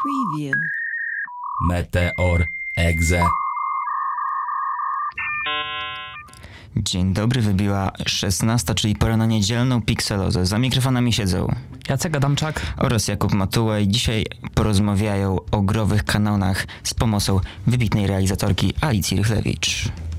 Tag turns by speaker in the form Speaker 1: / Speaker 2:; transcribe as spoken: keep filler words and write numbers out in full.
Speaker 1: Preview.
Speaker 2: Meteor Exe.
Speaker 3: Dzień dobry, wybiła szesnasta, czyli pora na niedzielną pikselozę. Za mikrofonami siedzą
Speaker 4: Jacek Adamczak
Speaker 3: oraz Jakub Matuła i dzisiaj porozmawiają o growych kanonach z pomocą wybitnej realizatorki Alicji Rychlewicz.